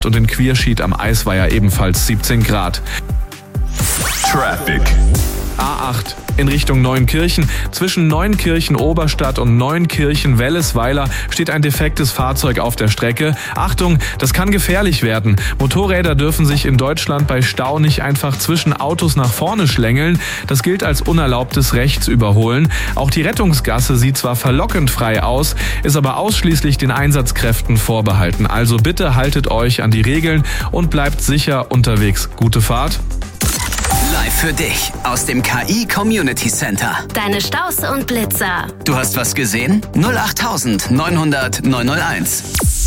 und in Quierschied am Eisweiher ebenfalls 17 Grad. Traffic. A8 in Richtung Neuenkirchen. Zwischen Neuenkirchen Oberstadt und Neuenkirchen Wellesweiler steht ein defektes Fahrzeug auf der Strecke. Achtung, das kann gefährlich werden. Motorräder dürfen sich in Deutschland bei Stau nicht einfach zwischen Autos nach vorne schlängeln. Das gilt als unerlaubtes Rechtsüberholen. Auch die Rettungsgasse sieht zwar verlockend frei aus, ist aber ausschließlich den Einsatzkräften vorbehalten. Also bitte haltet euch an die Regeln und bleibt sicher unterwegs. Gute Fahrt. Live für dich aus dem KI Community Center. Deine Staus und Blitzer. Du hast was gesehen? 08900 901.